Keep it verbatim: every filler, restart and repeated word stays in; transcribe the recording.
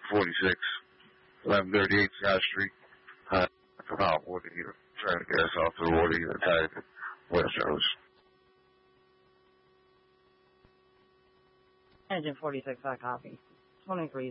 forty-six, eleven thirty-eight Scott Street. Uh, for hot water heater. Trying to get us off the water heater tied to West Rose. Engine forty-six, I copy. twenty-three.